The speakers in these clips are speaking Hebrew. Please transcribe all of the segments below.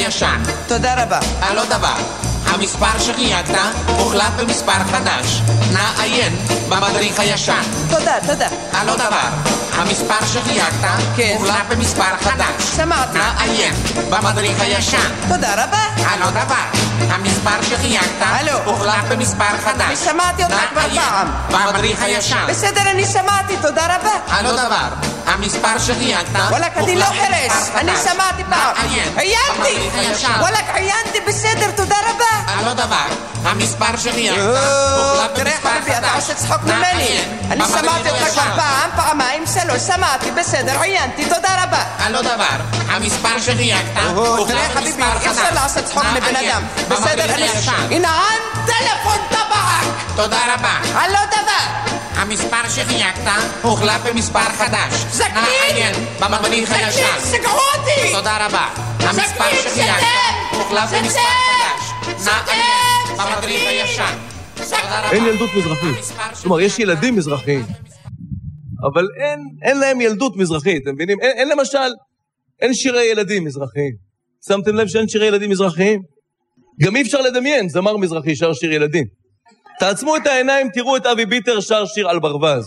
הישן. תודה רבה. על עוד דבר, המספר שחייגת הוחלף במספר חדש. נא עיין במדריך הישן. תודה. על עוד דבר, המספר שחייגת הוחלף במספר חדש. שמעתי. נא עיין במדריך הישן. תודה רבה. על עוד דבר, המספר שחייגת הוחלף במספר חדש. שמעתי אותך כבר פעם. במדריך הישן. בסדר, אני שמעתי, תודה רבה. על עוד דבר, המספר שחייגת וואלק, אני לא חרש, אני שמעתי פעם. עיינתי. וואלק, עיינתי, בסדר, תודה רבה. על עוד דבר, המספר שחייגת הוחלף תראה במספר חביבי, אתה עושה צחוק ממני. אני שמעתי אותך כבר פעם, פעמיים, שלוש, שמעתי, בסדר, עיינתי, תודה רבה. על עוד דבר, המספר שחייגת הוחלף תראה חביבי, במספר אי אפשר חדש. לעשות צחוק מבן אדם. בסדר, אני... הנה, טלפון טבק. תודה רבה. על עוד דבר. המספר שחייגת הוחלף במספר חדש. זקנים! נא עיין במדריך הישן. סגרו אותי! תודה רבה. המספר שחייגת הוחלף במספר חדש. נא עיין במדריך הישן. תודה רבה. אין ילדות מזרחית. כלומר, יש ילדים מזרחיים, אבל אין להם ילדות מזרחית, אתם מבינים? אין למשל, אין שירי ילדים מזרחיים. שמתם לב שאין שירי ילדים מזרחיים? גם אי אפשר לדמיין זמר מזרחי שר שיר ילדים. תעצמו את העיניים, תראו את אבי ביטר שר שיר על ברווז.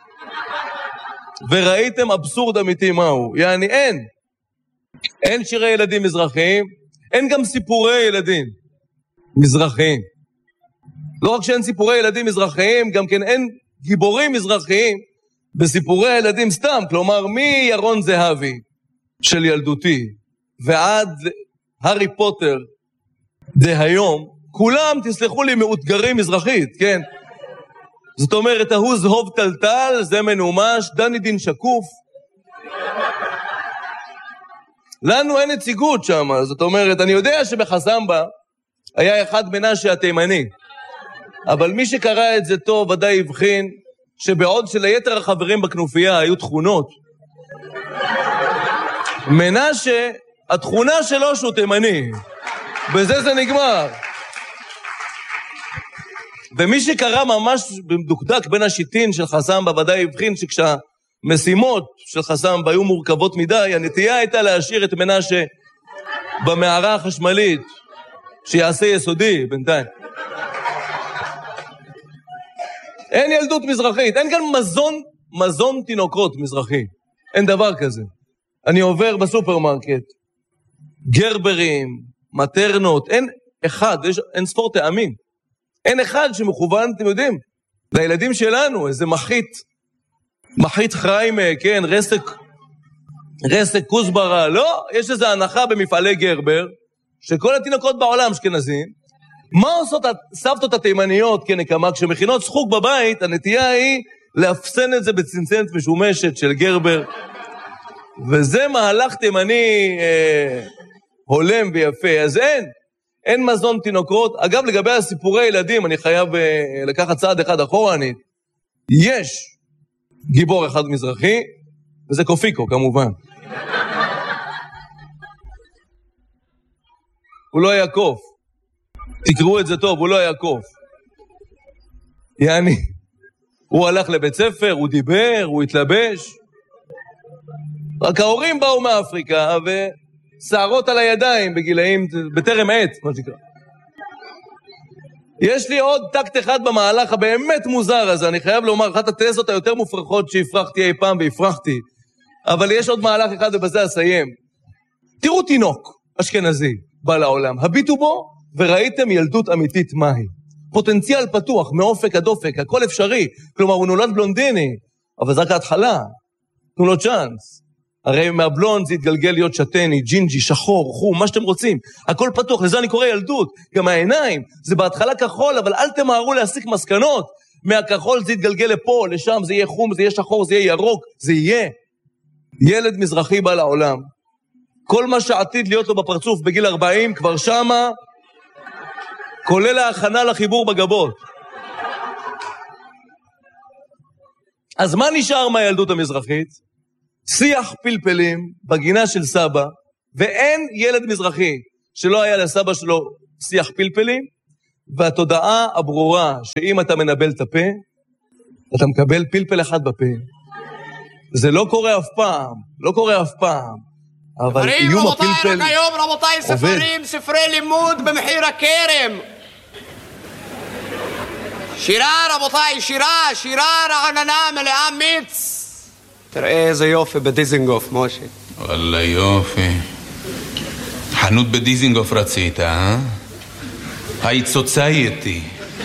וראיתם אבסורד אמיתי מהו. יעני, אין שירי ילדים מזרחיים, אין גם סיפורי ילדים מזרחיים. לא רק שאין סיפורי ילדים מזרחיים, גם כן אין גיבורים מזרחיים בסיפורי ילדים סתם. כלומר, מירון זהבי של ילדותי ועד הארי פוטר דהיום, כולם, תסלחו לי, מאותגרים מזרחית, כן? זאת אומרת, ההוא זהוב טלטל, זה מנומש, דני דין שקוף. לנו אין נציגות שם, זאת אומרת, אני יודע שבחזמבה היה אחד מנשה התימני, אבל מי שקרא את זה טוב ודאי הבחין שבעוד שליתר החברים בכנופיה היו תכונות, מנשה, התכונה שלו שהוא תימני, בזה זה נגמר. ומי שקרא ממש במדוקדק בין השיטין של חסמבה ודאי הבחין שכשהמשימות של חסמבה היו מורכבות מדי, הנטייה הייתה להשאיר את מנשה במערה החשמלית שיעשה יסודי בינתיים. אין ילדות מזרחית, אין גם מזון תינוקות מזרחי, אין דבר כזה. אני עובר בסופרמרקט, גרברים, מטרנות, אין אחד, אין ספור טעמים, אין אחד שמכוון, אתם יודעים, לילדים שלנו, איזה מחית חריימה, כן, רסק כוסברה, לא, יש איזו הנחה במפעלי גרבר, שכל התינוקות בעולם אשכנזים, מה עושות הסבתות התימניות כנקמה, כשמכינות שחוק בבית, הנטייה היא להפסן את זה בצנצנת משומשת של גרבר, וזה מהלך תימני הולם ויפה. אז אין מזון תינוקות. אגב, לגבי הסיפורי ילדים, אני חייב לקחת צעד אחד אחורנית. יש גיבור אחד מזרחי, וזה קופיקו כמובן. הוא לא היה קוף. תקראו את זה טוב, הוא לא היה קוף. יעני, הוא הלך לבית ספר, הוא דיבר, הוא התלבש. רק ההורים באו מאפריקה, ושערות על הידיים בגילאים, בטרם עת, מה שקרה. יש לי עוד טקט אחד במהלך הבאמת מוזר הזה, אני חייב לומר, אחת התזות היותר מופרכות שהפרחתי אי פעם והפרחתי, אבל יש עוד מהלך אחד ובזה אסיים. תראו תינוק אשכנזי בא לעולם, הביטו בו וראיתם ילדות אמיתית מהי. פוטנציאל פתוח, מאופק עד אופק, הכל אפשרי, כלומר הוא נולד בלונדיני, אבל זה רק ההתחלה, תנו לו צ'אנס. הרי מהבלונד זה יתגלגל להיות שטני, ג'ינג'י, שחור, חום, מה שאתם רוצים. הכל פתוח, לזה אני קורא ילדות. גם העיניים, זה בהתחלה כחול, אבל אל תמהרו להסיק מסקנות. מהכחול זה יתגלגל לפה, לשם, זה יהיה חום, זה יהיה שחור, זה יהיה ירוק, זה יהיה. ילד מזרחי בא לעולם. כל מה שעתיד להיות לו בפרצוף בגיל 40, כבר שמה, כולל ההכנה לחיבור בגבות. אז מה נשאר מהילדות המזרחית? שיח פלפלים בגינה של סבא, ואין ילד מזרחי שלא היה לסבא שלו שיח פלפלים, והתודעה הברורה שאם אתה מנבל את הפה, אתה מקבל פלפל אחד בפה. זה לא קורה אף פעם, לא קורה אף פעם. אבל איום הפלפל רק היום, רבותיי, ספרים, ספרי לימוד במחיר הכרם. שירה, רבותיי, שירה רעננה מלאה מיץ. תראה איזה יופי בדיזינגוף, משה. וואלה יופי. חנות בדיזינגוף רצית, אה? היית סוצייטי.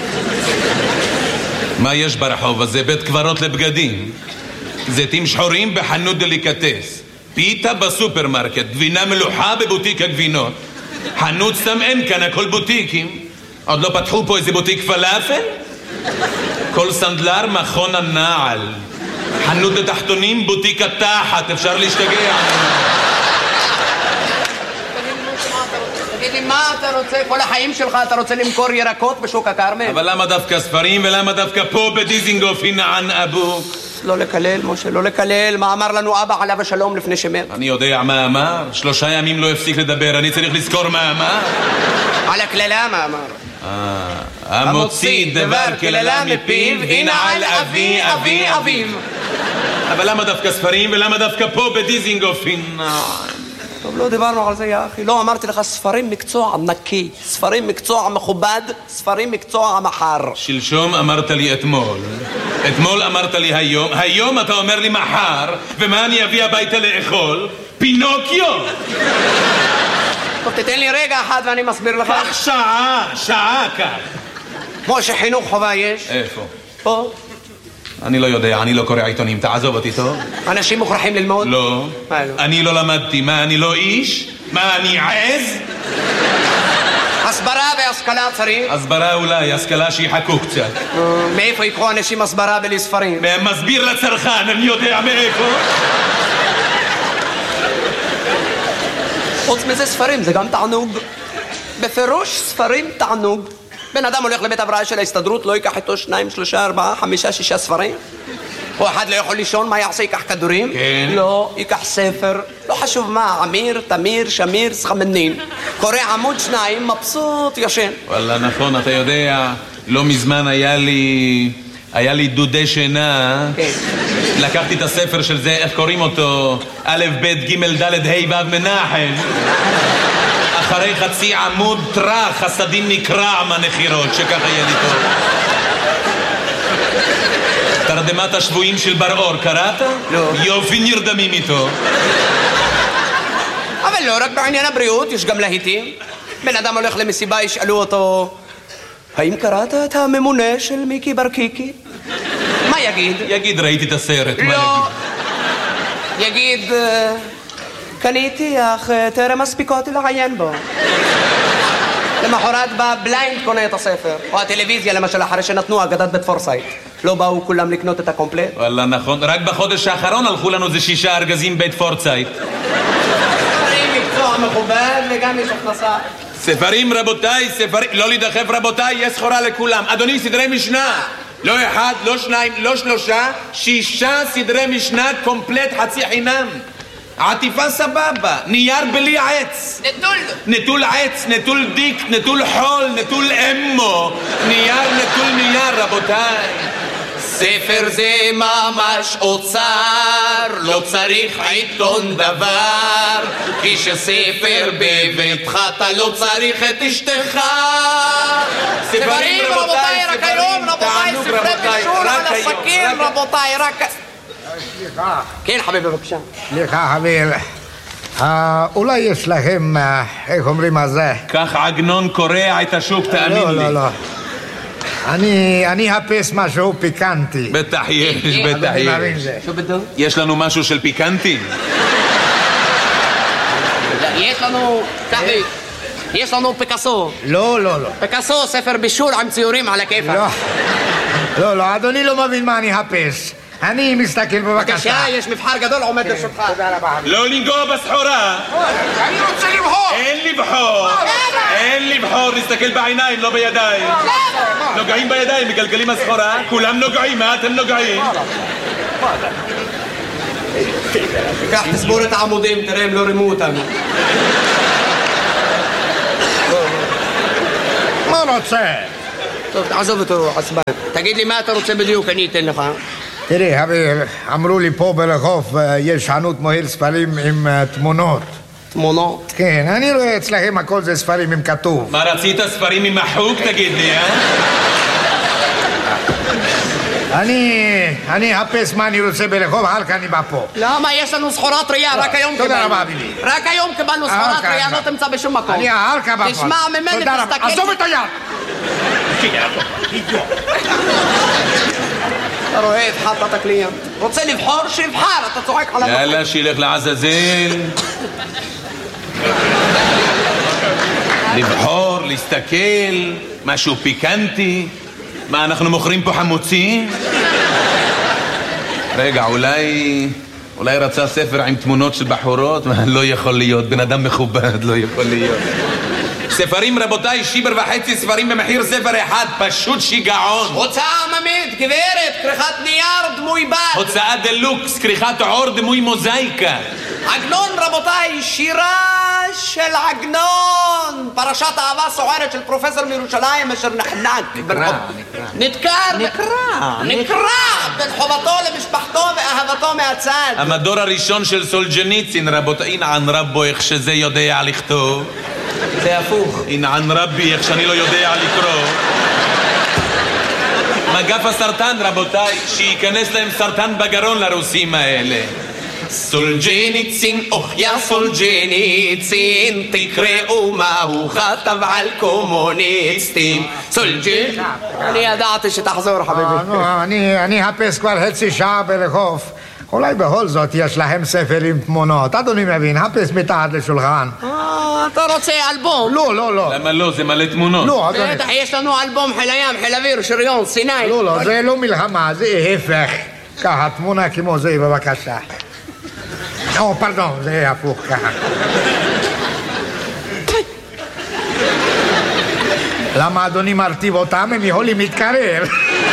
מה יש ברחוב הזה? בית קברות לבגדים. זיתים שחורים בחנות דליקטס. פיתה בסופרמרקט. גבינה מלוחה בבוטיק הגבינות. חנות סתם אין כאן, הכל בוטיקים. עוד לא פתחו פה איזה בוטיק פלאפל? כל סנדלר מכון הנעל. חנות לתחתונים בוטיק התחת. אפשר להשתגע. תגיד לי, מה אתה רוצה? כל החיים שלך אתה רוצה למכור ירקות בשוק הכרמל? אבל למה דווקא ספרים ולמה דווקא פה בדיזינגוף הינען אבו? לא לקלל, משה, לא לקלל. מה אמר לנו אבא עליו השלום לפני שמת? אני יודע מה אמר. 3 ימים לא הפסיק לדבר. אני צריך לזכור מה אמר. על הקללה מה אמר? המוציא דבר קללה מפיו ינעל אבי אבי אביו. אבל למה דווקא ספרים ולמה דווקא פה בדיזינגוף הינען? טוב, לא דיברנו על זה, יא אחי. לא אמרתי לך, ספרים מקצוע נקי, ספרים מקצוע מכובד, ספרים מקצוע מחר. שלשום אמרת לי אתמול, אתמול אמרת לי היום, היום אתה אומר לי מחר, ומה אני אביא הביתה לאכול? פינוקיו! טוב, תתן לי רגע אחד ואני מסביר לך. כך שעה כך. כמו שחינוך חובה יש. איפה? פה. אני לא יודע, אני לא קורא עיתונים, תעזוב אותי טוב. אנשים מוכרחים ללמוד? לא. אני לא למדתי, מה, אני לא איש? מה, אני עז? הסברה והשכלה צריך? הסברה אולי, השכלה שיחכו קצת. מאיפה יקחו אנשים הסברה בלי ספרים? מסביר לצרכן, אני יודע מאיפה. חוץ מזה ספרים, זה גם תענוג. בפירוש ספרים תענוג. בן אדם הולך לבית הבראה של ההסתדרות, לא ייקח איתו 2, 3, 4, 5, 6 ספרים? או אחד לא יכול לישון, מה יעשה? ייקח כדורים? כן. לא, ייקח ספר, לא חשוב מה, אמיר, תמיר, שמיר, סחמנין. קורא עמוד 2, מבסוט, ישן. וואלה, נכון, אתה יודע, לא מזמן היה לי דודי שינה. כן. לקחתי את הספר של זה, איך קוראים אותו? א', ב', ג', ד', ה', ו', מנחם. אחרי חצי עמוד טרח, חסדים נקרע מהנחירות, שככה יהיה לי טוב. תרדמת השבויים של בר אור, קראת? לא. יופי נרדמים איתו. אבל לא רק בעניין הבריאות, יש גם להיטים. בן אדם הולך למסיבה, ישאלו אותו, האם קראת את הממונה של מיקי ברקיקי? מה יגיד? יגיד, ראיתי את הסרט. לא. יגיד, קניתי, אך טרם מספיקותי לעיין בו. למחרת בא בליינד קונה את הספר. או הטלוויזיה למשל, אחרי שנתנו אגדת בית פורסייט. לא באו כולם לקנות את הקומפלט? וואלה, נכון. רק בחודש האחרון הלכו לנו זה 6 ארגזים בית פורסייט. ספרים מקצוע מכובד וגם יש הכנסה. ספרים רבותיי, ספרים... לא להידחף רבותיי, יש סחורה לכולם. אדוני, סדרי משנה. לא 1, לא 2, לא 3, 6 סדרי משנה קומפלט חצי חינם. עטיפה סבבה, נייר בלי עץ. נטול עץ, נטול דיק, נטול חול, נטול אמו. נטול נייר, רבותיי. ספר זה ממש אוצר, לא צריך עיתון דבר. כי שספר בביתך אתה לא צריך את אשתך. ספרים רבותיי, רק היום רבותיי, ספרי בישול על הסכין רבותיי, רק... סליחה. כן חביבי בבקשה. סליחה חביב, אולי יש לכם, איך אומרים מה זה? כך עגנון קורע את השוק, תאמין לי. לא. אני אחפש משהו פיקנטי. בטח יש, בטח יש. יש לנו משהו של פיקנטי? יש לנו פיקאסו. לא. פיקאסו, ספר בישול עם ציורים על הכיפה. לא, אדוני לא מבין מה אני אחפש. אני מסתכל בבקשה. יש מבחר גדול עומד לרשותך. תודה רבה. לא לנגוע בסחורה. אני רוצה לבחור. אין לבחור, נסתכל בעיניים, לא בידיים. נוגעים בידיים, מגלגלים הסחורה. כולם נוגעים, מה אתם נוגעים? קח, תסבור את העמודים, תראה הם לא רימו אותנו. מה רוצה? טוב, תעזוב אותו, חסבן. תגיד לי מה אתה רוצה בדיוק, אני אתן לך. תראי, אמרו לי פה ברחוב יש חנות מוהל ספרים עם תמונות. תמונות. כן, אני רואה אצלכם הכל זה ספרים עם כתוב. מה רצית ספרים עם מחוק תגיד לי, אה? אני אחפש מה אני רוצה ברחוב הלכה, אני בא פה. למה? יש לנו סחורה טריה, רק היום קיבלנו. תודה רבה, ביבי. רק היום קיבלנו סחורה טריה, לא תמצא בשום מקום. אני הלכה בא פה. תשמע ממני, תסתכל. עזוב את היד! אתה רואה, הבחרת את הקליינט. רוצה לבחור? שיבחר, אתה צוחק עליו. יאללה, שילך לעזאזל. לבחור, להסתכל, משהו פיקנטי. מה, אנחנו מוכרים פה חמוצים? רגע, אולי רצה ספר עם תמונות של בחורות? לא יכול להיות, בן אדם מכובד, לא יכול להיות. ספרים, רבותיי, $1.50 ספרים במחיר ספר אחד, פשוט שיגעון. הוצאה עממית, גברת, כריכת נייר, דמוי בד. הוצאה דלוקס, כריכת עור, דמוי מוזאיקה. עגנון, רבותיי, שירה של עגנון. פרשת אהבה סוערת של פרופסור מירושלים אשר נחנק. נקרא בין חובתו למשפחתו ואהבתו מהצד. המדור הראשון של סולג'ניצין, רבותיי, אינען רבו איך שזה יודע לכתוב. זה הפוך. אינען רבי איך שאני לא יודע לקרוא. מגף הסרטן, רבותיי, שייכנס להם סרטן בגרון לרוסים האלה. סולג'ניצין, אוח יא סולג'ניצין, תקראו מה הוא כתב על קומוניסטים. סולג'ניצין. אני ידעתי שתחזור, חביבי. אני אחפש כבר חצי שעה ברחוב. אולי בכל זאת יש להם ספר עם תמונות. אדוני מבין, חפש מתחת לשולחן. אתה רוצה אלבום? לא. למה לא? זה מלא תמונות. לא, אדוני. בטח, יש לנו אלבום חיל הים, חיל אוויר, שריון, סיני. לא, זה לא מלחמה, זה ההפך. ככה, תמונה כמו זה, בבקשה. פרדון, זה הפוך ככה. למה אדוני מרטיב אותם? הם יכולים להתקרב.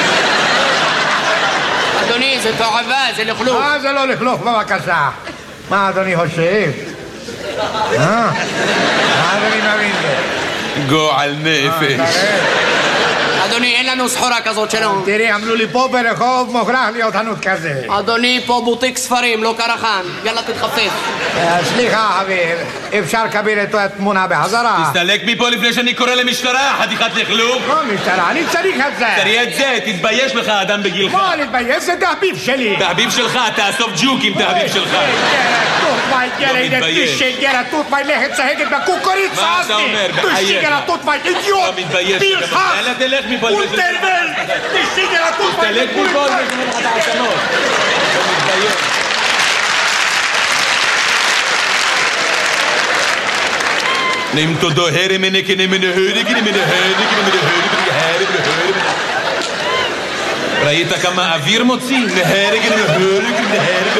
אדוני, זה תועבה, זה לכלוך. זה לא לכלוך, בבקשה. מה אדוני חושב? מה אדוני מבין זה? גועל נפש. אדוני, אין לנו סחורה כזאת שלנו. תראי, עמלו לי פה ברחוב, מוכרח להיות חנות כזה. אדוני, פה בוטיק ספרים, לא קרחן. יאללה, תתחפף. סליחה, חבר, אפשר לקבל את התמונה בחזרה? תסתלק מפה לפני שאני קורא למשטרה, חתיכת לכלוך. לא משטרה, אני צריך את זה. תראי את זה, תתבייש לך, אדם בגילך. מה להתבייש? זה תחביב שלי. תחביב שלך, תאסוף ג'וקים, תחביב שלך. מה אתה אומר? בחייך. לא מתבייש. יאללה, תלך מפה לפני תסתלק מפה לפני לך את העצמות. לא מתבייש. נמתו דוהרי מנקי נמנה הוריגי נמנה הוריגי ראית כמה אוויר מוציא? נהריגי נמנה הוריגי נהריגי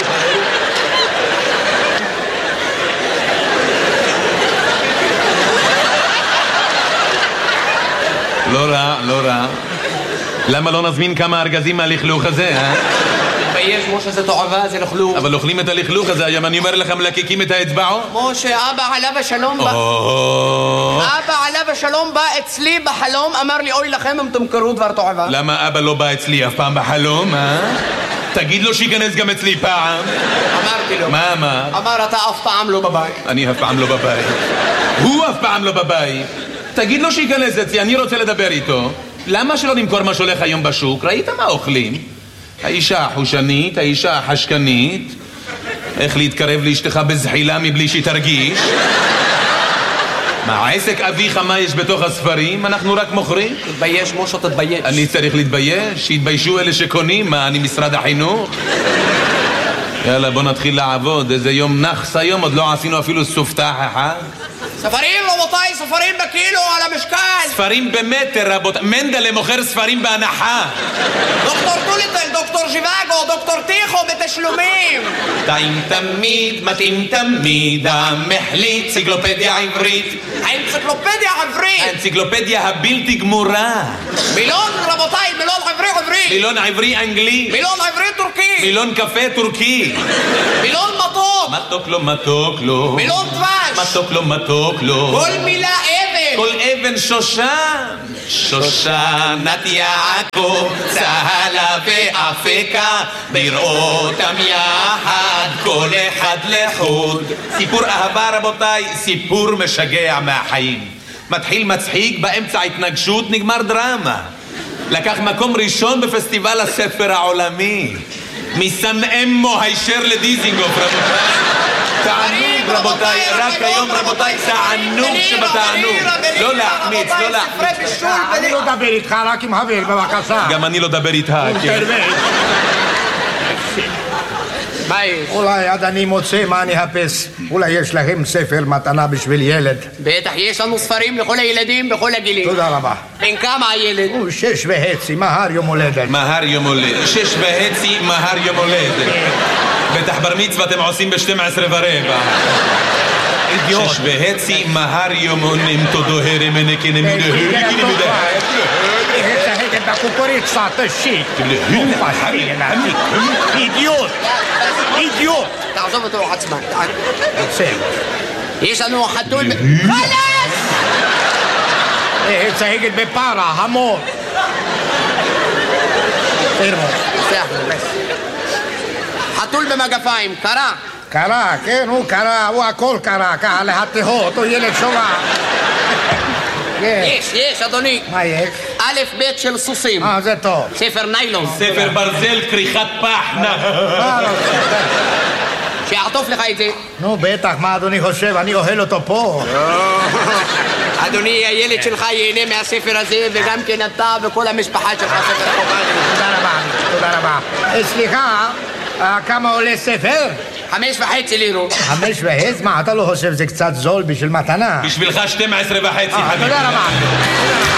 לא רע. למה לא נזמין כמה ארגזים מהלכלוך הזה, אה? תתבייש, משה, זה תועבה, זה לכלוך. אבל אוכלים את הלכלוך הזה, היום אני אומר לכם, מלקקים את האצבעות. משה, אבא עליו השלום בא. אבא עליו השלום בא אצלי בחלום, אמר לי, אוי לכם אם תמכרו דבר תועבה. למה אבא לא בא אצלי אף פעם בחלום, אה? תגיד לו שיכנס גם אצלי פעם. אמרתי לו. מה אמר? אמר, אתה אף פעם לא בבית. אני אף פעם לא בבית. הוא אף פעם לא בבית. תגיד לו שיכנס אצלי, אני רוצה לדבר איתו. למה שלא נמכור מה שהולך היום בשוק? ראית מה אוכלים? האישה החושנית, האישה החשקנית, איך להתקרב לאשתך בזחילה מבלי שהיא תרגיש. מה, עסק אביך מה יש בתוך הספרים? אנחנו רק מוכרים? תתבייש, משה, תתבייש. אני צריך להתבייש? שיתביישו אלה שקונים? מה, אני משרד החינוך? יאללה, בוא נתחיל לעבוד. איזה יום נחס היום, עוד לא עשינו אפילו סופתח אחד. ספרים, רבותיי, ספרים בקילו על המשקל. ספרים במטר, רבותיי. מנדלה מוכר ספרים בהנחה. דוקטור טוליטל, דוקטור ז'יוואגו, דוקטור טיחו בתשלומים. טעים תמיד, מתאים תמיד, המחליט, אנציקלופדיה עברית. האנציקלופדיה עברית. האנציקלופדיה הבלתי גמורה. מילון, רבותיי, מילון עברי. מילון עברי אנגלי. מילון עברי טורקי. מילון קפה טורקי. מילון מתוק. מתוק לו, מתוק לו. מילון דבש. מתוק לו, מתוק לו. כל מילה אבן. כל אבן שושן. שושנת יעקב, צהלה ואפיקה, בראותם יחד, כל אחד לחוד. סיפור אהבה רבותיי, סיפור משגע מהחיים. מתחיל מצחיק, באמצע התנגשות, נגמר דרמה. לקח מקום ראשון בפסטיבל הספר העולמי. מסמאמו הישר לדיזינגוף רבותיי. תענוג רבותיי, רק היום רבותיי, תענוג שבתענוג. לא להחמיץ, לא להחמיץ. אני לא דבר איתך, רק עם חבר, בבקשה. גם אני לא דבר איתך, כן. מה יש? אולי עד אני מוצא מה אני אחפש. אולי יש להם ספר מתנה בשביל ילד. בטח יש לנו ספרים לכל הילדים בכל הגילים. תודה רבה. בן כמה הילד? הוא 6.5, מהר יום הולדת. מהר יום הולדת. 6.5 מהר יום הולדת. בטח בר מצווה אתם עושים ב-12:15. 6.5 מהר יום הונים תודוהר מנקנה מדהר. את הקוקוריצה, תשיט. אידיוט. אידיוט. תעזוב אותו עצמן. בסדר. יש לנו חתול... חלאס! צהגת בפרה, המון. חתול במגפיים, קרה. קרה, כן, הוא קרה, הוא הכל קרה, ככה להתהות, הוא ילד שובה. יש, אדוני. מה יש? א' ב' של סוסים. זה טוב. ספר ניילון. ספר ברזל, כריכת פח, שיעטוף לך את זה. נו, בטח, מה אדוני חושב? אני אוהל אותו פה. אדוני, הילד שלך ייהנה מהספר הזה, וגם כן אתה וכל המשפחה שלך ספר חובה. תודה רבה, תודה רבה. סליחה, כמה עולה ספר? 5.5 לירות. 5.5? מה, אתה לא חושב זה קצת זול בשביל מתנה? בשבילך 12.5 תודה רבה.